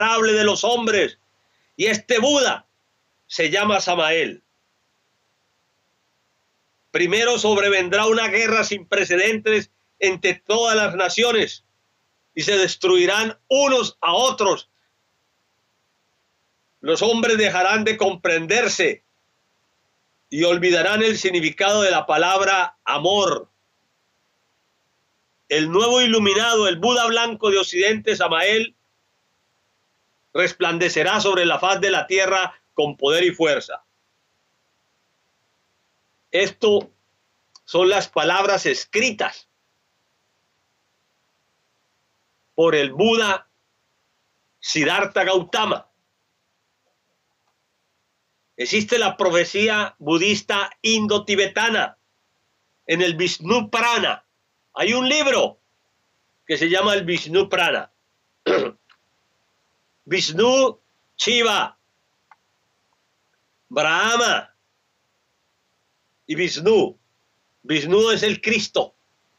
inexorable de los hombres. Y este Buda se llama Samael. Primero sobrevendrá una guerra sin precedentes entre todas las naciones y se destruirán unos a otros. Los hombres dejarán de comprenderse y olvidarán el significado de la palabra amor. El nuevo iluminado, el Buda blanco de Occidente, Samael, resplandecerá sobre la faz de la tierra con poder y fuerza. Esto son las palabras escritas por el Buda Siddhartha Gautama. Existe la profecía budista indo-tibetana en el Vishnu Prana. Hay un libro que se llama el Vishnu Prana. Vishnu, Shiva, Brahma y Vishnu. Vishnu es el Cristo,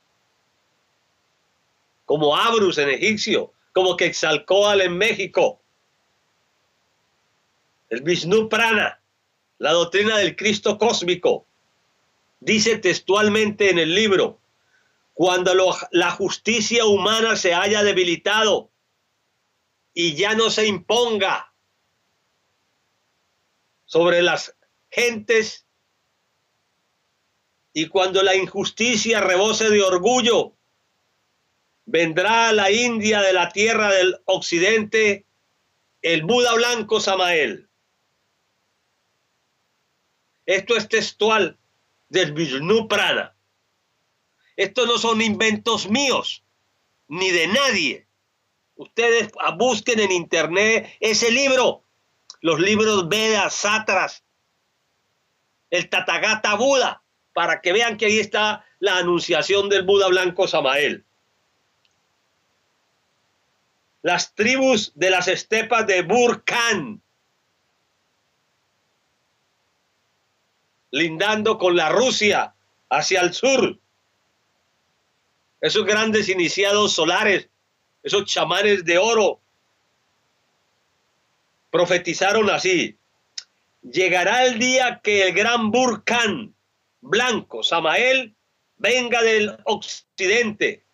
como Abrus en egipcio, como Quetzalcóatl en México. El Vishnu Prana, la doctrina del Cristo cósmico, dice textualmente en el libro: cuando la justicia humana se haya debilitado y ya no se imponga sobre las gentes, y cuando la injusticia rebose de orgullo, vendrá a la India de la tierra del occidente el Buda blanco Samael. Esto es textual del Vishnu Prana. Estos no son inventos míos, ni de nadie. Ustedes busquen en internet ese libro, los libros Vedas, Satras, el Tathagata Buda, para que vean que ahí está la anunciación del Buda blanco Samael. Las tribus de las estepas de Burkhan, lindando con la Rusia hacia el sur. Esos grandes iniciados solares, esos chamanes de oro, profetizaron así: llegará el día que el gran Burkhan blanco, Samael, venga del occidente.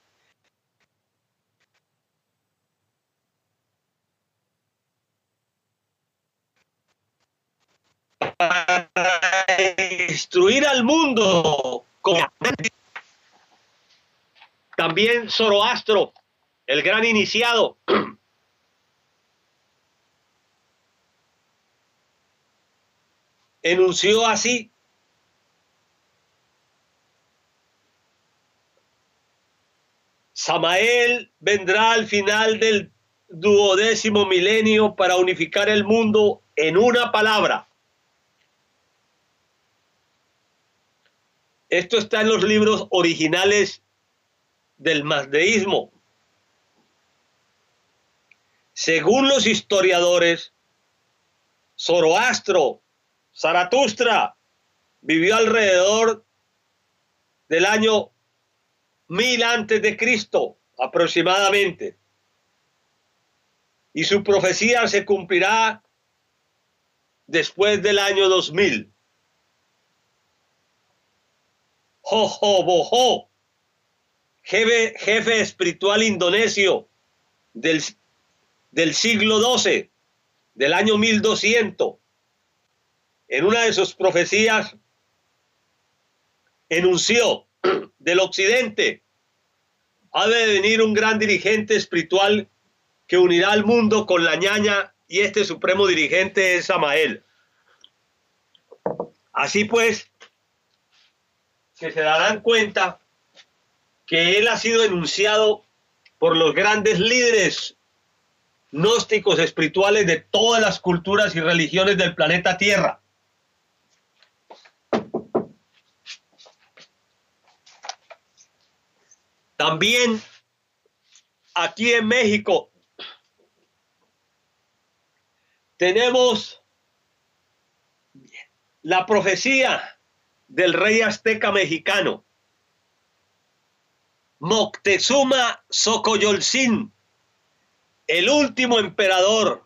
Para destruir al mundo. También Zoroastro, el gran iniciado, enunció así: Samael vendrá al final del 12º milenio para unificar el mundo en una palabra. Esto está en los libros originales del mazdeísmo. Según los historiadores, Zoroastro, Zaratustra, vivió alrededor del año 1000 antes de Cristo aproximadamente, y su profecía se cumplirá después del año 2000. Jojobojo, jefe espiritual indonesio del siglo XII, del año 1200, en una de sus profecías enunció: del occidente ha de venir un gran dirigente espiritual que unirá al mundo con la ñaña, y este supremo dirigente es Samael. Así pues, que se darán cuenta que él ha sido enunciado por los grandes líderes gnósticos espirituales de todas las culturas y religiones del planeta Tierra. También aquí en México tenemos la profecía del rey azteca mexicano, Moctezuma Xocoyotzin, el último emperador